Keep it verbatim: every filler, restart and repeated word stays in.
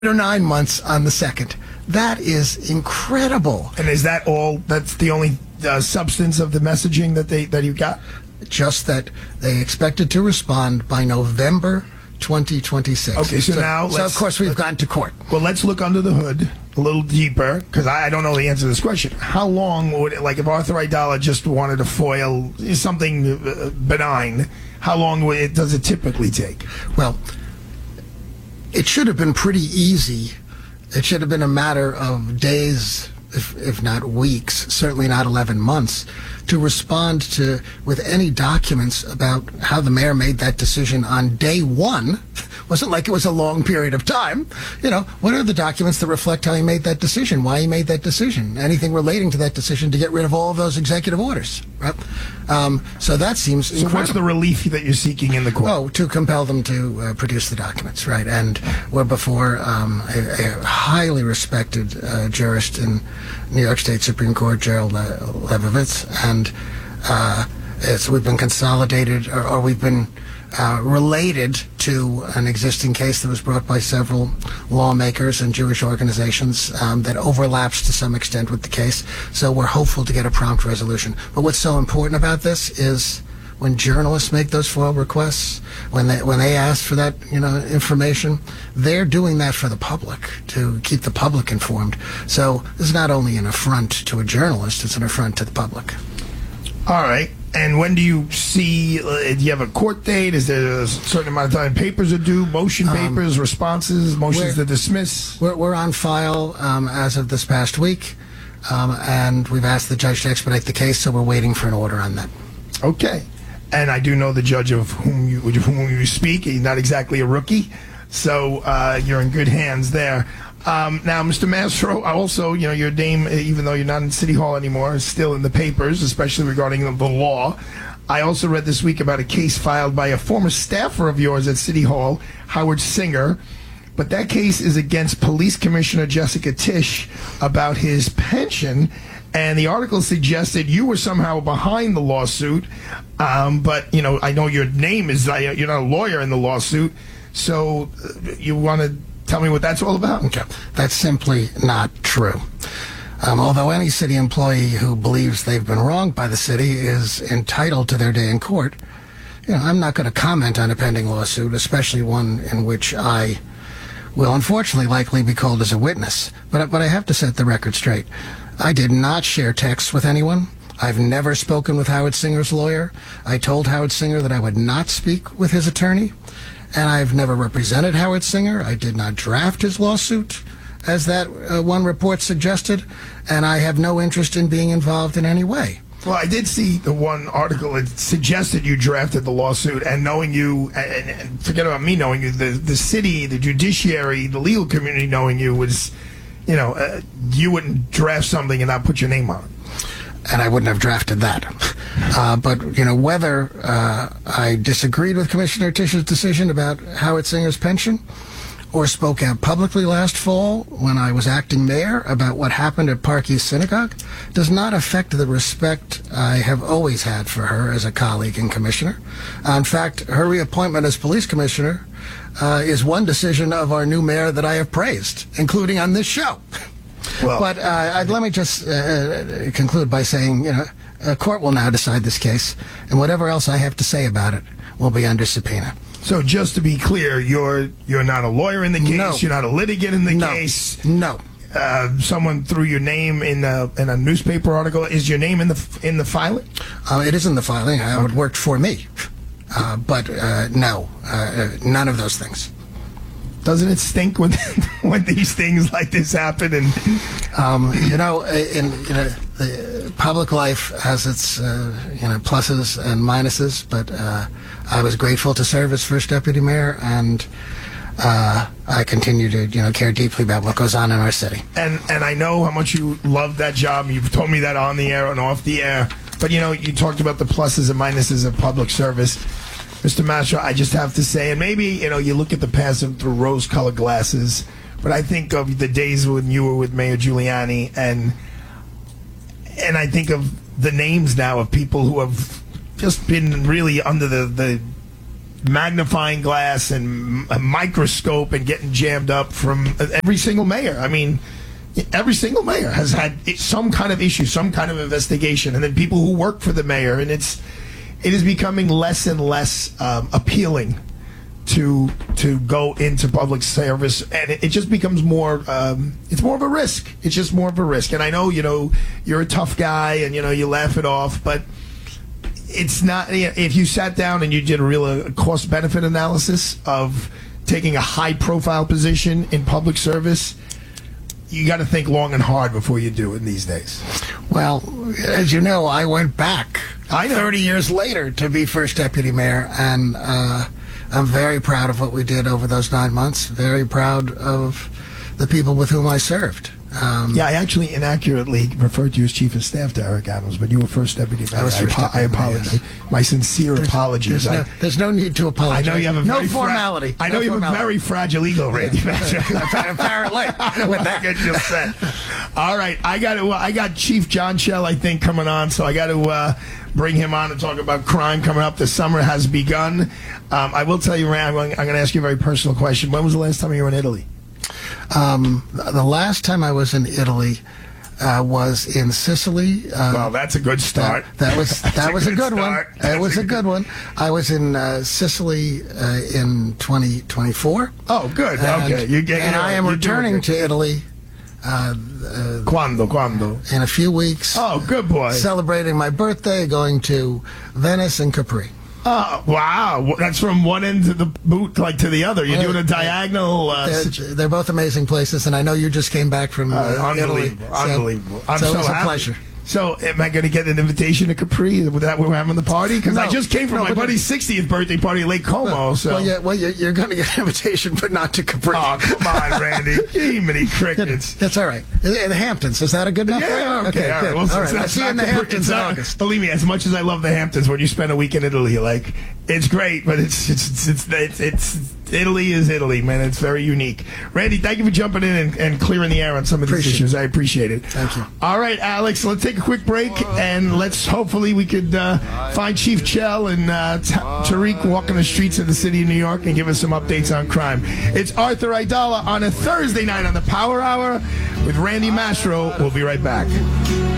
or nine months on the second. That is incredible. And is that all? That's the only uh, substance of the messaging that they that you got? Just that they expected to respond by November twenty twenty-six. Okay, so, so now so of course we've gone to court. Well, let's look under the hood a little deeper, because I, I don't know the answer to this question. How long would, like, if Arthur Aidala just wanted to foil something uh, benign, how long would it, does it typically take? Well, it should have been pretty easy. It should have been a matter of days, if, if not weeks, certainly not eleven months, to respond to with any documents about how the mayor made that decision on day one. Wasn't like it was a long period of time. You know, what are the documents that reflect how he made that decision, why he made that decision, anything relating to that decision to get rid of all of those executive orders, right? Um, so that seems So incredible. what's the relief that you're seeking in the court? Oh, to compel them to uh, produce the documents, right? And we're before um, a, a highly respected uh, jurist in New York State Supreme Court, Gerald Le- Leibovitz, and uh, it's, we've been consolidated, or, or we've been uh, related to an existing case that was brought by several lawmakers and Jewish organizations um, that overlaps to some extent with the case. So we're hopeful to get a prompt resolution. But what's so important about this is when journalists make those FOIL requests, when they when they ask for that, you know, information, they're doing that for the public, to keep the public informed. So this is not only an affront to a journalist, it's an affront to the public. All right. And when do you see, uh, do you have a court date? Is there a certain amount of time papers are due, motion papers, um, responses, motions to dismiss? We're, we're on file um, as of this past week, um, and we've asked the judge to expedite the case, so we're waiting for an order on that. Okay. And I do know the judge of whom you, of whom you speak. He's not exactly a rookie, so uh, you're in good hands there. Um, now, Mister Mastro, also, you know, your name, even though you're not in City Hall anymore, is still in the papers, especially regarding the law. I also read this week about a case filed by a former staffer of yours at City Hall, Howard Singer. But that case is against Police Commissioner Jessica Tisch about his pension. And the article suggested you were somehow behind the lawsuit. Um, but, you know, I know your name is, uh, you're not a lawyer in the lawsuit. So uh, you want to tell me what that's all about? Okay. That's simply not true. Um, although any city employee who believes they've been wronged by the city is entitled to their day in court, you know, I'm not going to comment on a pending lawsuit, especially one in which I will unfortunately likely be called as a witness. But, but I have to set the record straight. I did not share texts with anyone. I've never spoken with Howard Singer's lawyer. I told Howard Singer that I would not speak with his attorney. And I've never represented Howard Singer. I did not draft his lawsuit, as that uh, one report suggested. And I have no interest in being involved in any way. Well, I did see the one article that suggested you drafted the lawsuit, and knowing you, and, and forget about me knowing you, the, the city, the judiciary, the legal community knowing you was, you know, uh, you wouldn't draft something and not put your name on it. And I wouldn't have drafted that. Uh, but, you know, whether uh, I disagreed with Commissioner Tisch's decision about Howard Singer's pension, or spoke out publicly last fall when I was acting mayor about what happened at Park East Synagogue, does not affect the respect I have always had for her as a colleague and commissioner. Uh, in fact, her reappointment as police commissioner uh, is one decision of our new mayor that I have praised, including on this show. Well, but uh, I'd, let me just uh, conclude by saying, you know, a court will now decide this case, and whatever else I have to say about it will be under subpoena. So just to be clear, you're you're not a lawyer in the case. No. You're not a litigant in the no. case. No. Uh, someone threw your name in a in a newspaper article. Is your name in the in the filing? Uh, it is in the filing. Uh, it worked for me, uh, but uh, no, uh, none of those things. Doesn't it stink when when these things like this happen? And um, you know, in you know, the public life has its uh, you know pluses and minuses, but uh, I was grateful to serve as first deputy mayor, and uh, I continue to you know care deeply about what goes on in our city. And and I know how much you love that job. You've told me that on the air and off the air. But you know, you talked about the pluses and minuses of public service. Mister Mastro, I just have to say, and maybe, you know, you look at the past through rose-colored glasses, but I think of the days when you were with Mayor Giuliani, and and I think of the names now of people who have just been really under the, the magnifying glass and a microscope and getting jammed up from every single mayor. I mean, every single mayor has had some kind of issue, some kind of investigation, and then people who work for the mayor, and it's it is becoming less and less um, appealing to to go into public service, and it, it just becomes more um, it's more of a risk. It's just more of a risk. And I know, you know, you're a tough guy and, you know, you laugh it off, but it's not, you know, if you sat down and you did a real uh, cost benefit analysis of taking a high profile position in public service, you got to think long and hard before you do it these days. Well, as you know, I went back I know. thirty years later to be first deputy mayor, and uh, I'm very proud of what we did over those nine months. Very proud of the people with whom I served. Um, Yeah, I actually inaccurately referred to you as chief of staff to Eric Adams, but you were first deputy mayor. I was first I, deputy I mayor, apologize. yes. My sincere apologies. There's no, I, there's no need to I apologize. know you have a no very fra- formality. I know no you have formality. a very fragile ego, Randy. Apparently, with that. Get you upset. All right, I got to. I got Chief John Shell, I think, coming on, so I got to uh, bring him on and talk about crime coming up. The summer has begun. Um, I will tell you, Rand, I'm going to ask you a very personal question. When was the last time you were in Italy? Um, the last time I was in Italy uh, was in Sicily. Uh, Well, that's a good start. That, that was That's that was a good, one. start. It That's was a good one. I was in uh, Sicily uh, in twenty twenty-four. Oh, good. And, Okay, you get. and I am you're doing returning good. to Italy uh, uh, Quando? Quando? in a few weeks, Oh, good boy. celebrating my birthday, going to Venice and Capri. Oh, wow. That's from one end of the boot, like, to the other. You're Well, doing a diagonal. Uh, They're, situ- they're both amazing places, and I know you just came back from uh, Uh, Italy. unbelievable. so- unbelievable. I'm so, so, it was a happy. pleasure. So, am I going to get an invitation to Capri? With that, we're having the party? Because I No. just came from No, my but- buddy's sixtieth birthday party at Lake Como. So, Well, yeah, well, you're, you're going to get an invitation, but not to Capri. oh, come on, Randy. Jiminy crickets. That's all right. In the Hamptons, is that a good enough? Yeah, okay, all right. good. Well, all right. it's I'll not- see you in the it's not- Hamptons it's in not- August. Believe me, as much as I love the Hamptons, when you spend a week in Italy, like, it's great, but it's it's it's it's, it's Italy is Italy, man. It's very unique. Randy, thank you for jumping in and, and clearing the air on some of these Appreciate issues. I appreciate it. Thank you. All right, Alex, let's take a quick break, and let's hopefully we could uh, find Chief Chell and uh, Ta- Tariq walking the streets of the city of New York and give us some updates on crime. It's Arthur Aidala on a Thursday night on the Power Hour with Randy Mastro. We'll be right back.